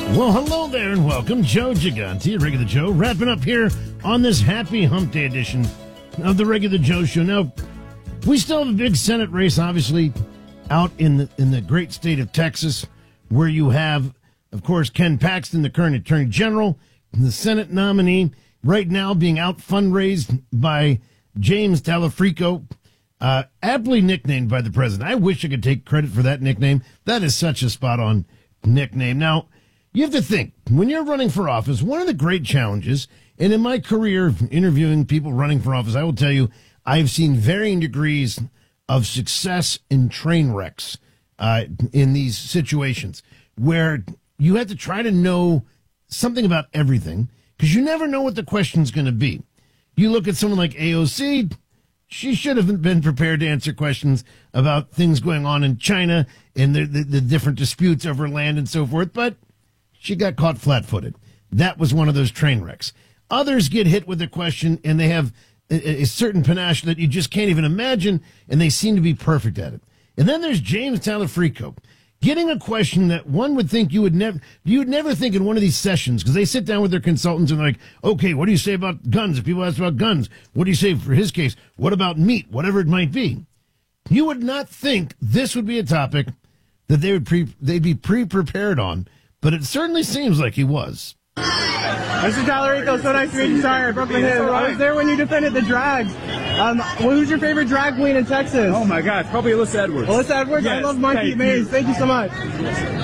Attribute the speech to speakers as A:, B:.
A: Well, hello there and welcome. Joe Gigante, Regular Joe, wrapping up here on this happy hump day edition of the Regular Joe Show. Now, we still have a big Senate race, obviously, out in the great state of Texas, where you have, of course, Ken Paxton, the current Attorney General, the Senate nominee, right now being out fundraised by James Talafrico, aptly nicknamed by the president. I wish I could take credit for that nickname. That is such a spot-on nickname. Now, you have to think, when you're running for office, one of the great challenges, and in my career interviewing people running for office, I will tell you, I've seen varying degrees of success in train wrecks in these situations where you have to try to know something about everything because you never know what the question's going to be. You look at someone like AOC, she should have been prepared to answer questions about things going on in China and the different disputes over land and so forth, but she got caught flat-footed. That was one of those train wrecks. Others get hit with a question, and they have a certain panache that you just can't even imagine, and they seem to be perfect at it. And then there's James Talafrico, getting a question that one would think you would never think in one of these sessions, because they sit down with their consultants and they're like, okay, what do you say about guns? If people ask about guns, what do you say for his case? What about meat? Whatever it might be. You would not think this would be a topic that they'd be pre-prepared on, but it certainly seems like he was.
B: Mr. Talarico, so nice to meet you. Sorry, I broke my head. I was there when you defended the drags. Who's your favorite drag queen in Texas?
C: Oh, my God. Probably Alyssa Edwards.
B: Alyssa Edwards?
C: Yes,
B: I love Monkey Maze. Thank you so much.